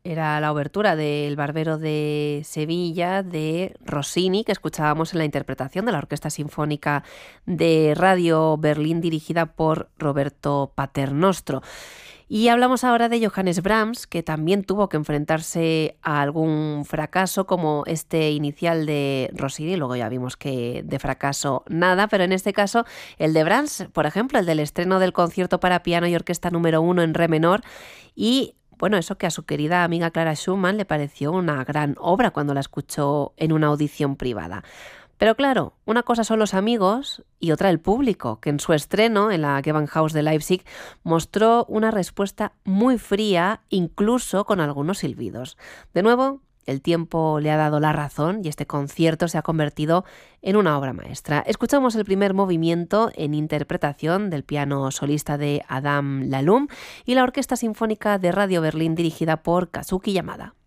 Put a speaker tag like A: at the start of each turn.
A: Era la obertura del Barbero de Sevilla de Rossini, que escuchábamos en la interpretación de la Orquesta Sinfónica de Radio Berlín dirigida por Roberto Paternostro. Y hablamos ahora de Johannes Brahms, que también tuvo que enfrentarse a algún fracaso como este inicial de Rossini. Luego ya vimos que de fracaso nada, pero en este caso el de Brahms, por ejemplo, el del estreno del concierto para piano y orquesta número 1 en re menor. Y bueno, eso que a su querida amiga Clara Schumann le pareció una gran obra cuando la escuchó en una audición privada. Pero claro, una cosa son los amigos y otra el público, que en su estreno en la Gewandhaus de Leipzig mostró una respuesta muy fría, incluso con algunos silbidos. De nuevo, el tiempo le ha dado la razón y este concierto se ha convertido en una obra maestra. Escuchamos el primer movimiento en interpretación del piano solista de Adam Lalum y la Orquesta Sinfónica de Radio Berlín dirigida por Kazuki Yamada.